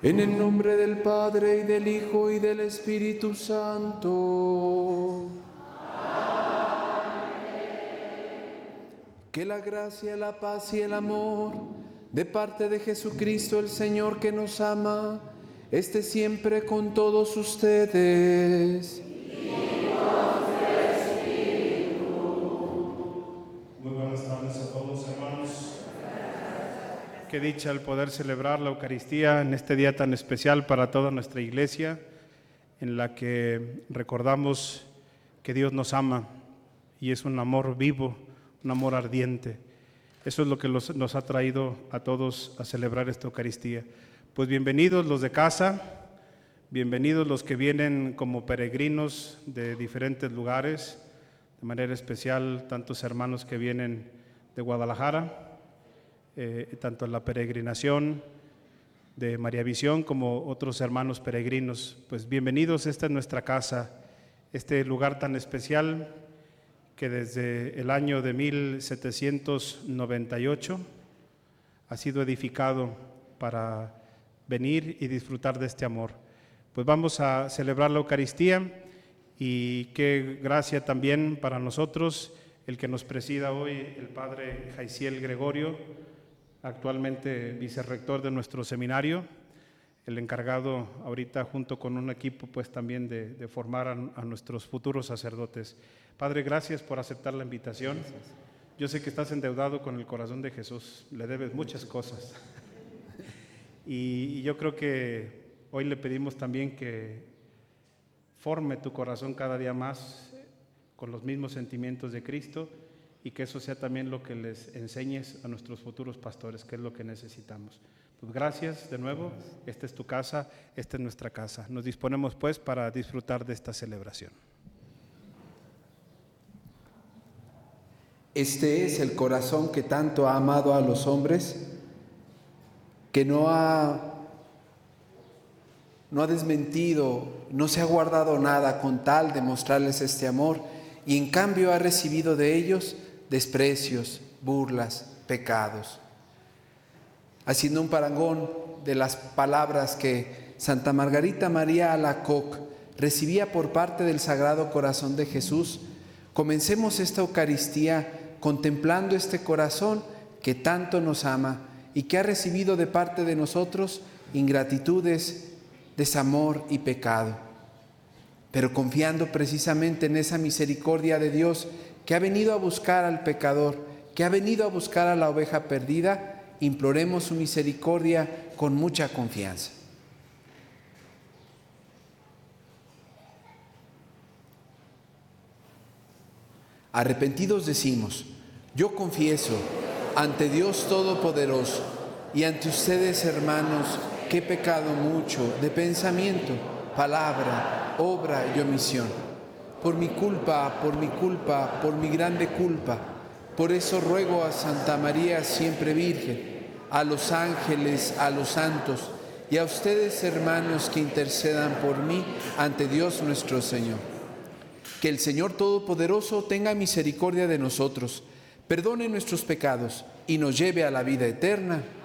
En el nombre del Padre, y del Hijo, y del Espíritu Santo. Que la gracia, la paz y el amor de parte de Jesucristo el Señor que nos ama, esté siempre con todos ustedes. Muy buenas tardes a todos, hermanos. Qué dicha el poder celebrar la Eucaristía en este día tan especial para toda nuestra iglesia, en la que recordamos que Dios nos ama y es un amor vivo, un amor ardiente. Eso es lo que nos ha traído a todos a celebrar esta Eucaristía. Pues bienvenidos los de casa, bienvenidos los que vienen como peregrinos de diferentes lugares, de manera especial tantos hermanos que vienen de Guadalajara, tanto en la peregrinación de María Visión como otros hermanos peregrinos. Pues bienvenidos, esta es nuestra casa, este lugar tan especial que desde el año de 1798 ha sido edificado para venir y disfrutar de este amor. Pues vamos a celebrar la Eucaristía y qué gracia también para nosotros el que nos presida hoy el Padre Jaiciel Gregorio, actualmente vicerrector de nuestro seminario, el encargado ahorita junto con un equipo pues también de formar a nuestros futuros sacerdotes. Padre, gracias por aceptar la invitación. Yo sé que estás endeudado con el corazón de Jesús, le debes muchas cosas. Y yo creo que hoy le pedimos también que forme tu corazón cada día más con los mismos sentimientos de Cristo y que eso sea también lo que les enseñes a nuestros futuros pastores, que es lo que necesitamos. Pues gracias de nuevo, esta es tu casa, esta es nuestra casa. Nos disponemos pues para disfrutar de esta celebración. Este es el corazón que tanto ha amado a los hombres, que no ha desmentido, no se ha guardado nada con tal de mostrarles este amor, y en cambio ha recibido de ellos desprecios, burlas, pecados. Haciendo un parangón de las palabras que Santa Margarita María Alacoque recibía por parte del Sagrado Corazón de Jesús, comencemos esta Eucaristía contemplando este corazón que tanto nos ama y que ha recibido de parte de nosotros ingratitudes, desamor y pecado, pero confiando precisamente en esa misericordia de Dios que ha venido a buscar al pecador, que ha venido a buscar a la oveja perdida, imploremos su misericordia con mucha confianza. Arrepentidos decimos: yo confieso ante Dios Todopoderoso y ante ustedes, hermanos, que he pecado mucho de pensamiento, palabra, obra y omisión. Por mi culpa, por mi grande culpa. Por eso ruego a Santa María siempre Virgen, a los ángeles, a los santos y a ustedes, hermanos, que intercedan por mí ante Dios nuestro Señor. Que el Señor Todopoderoso tenga misericordia de nosotros, perdone nuestros pecados y nos lleve a la vida eterna.